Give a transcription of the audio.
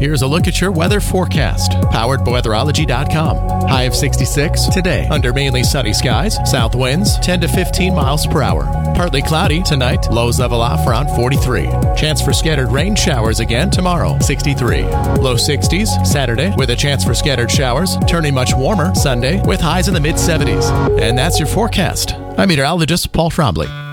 Here's a look at your weather forecast, powered by weatherology.com. High of 66 today, under mainly sunny skies, south winds 10 to 15 miles per hour. Partly cloudy tonight, lows level off around 43. Chance for scattered rain showers again tomorrow, 63. Low 60s Saturday, with a chance for scattered showers, turning much warmer Sunday with highs in the mid-70s. And that's your forecast. I'm meteorologist Paul Trombley.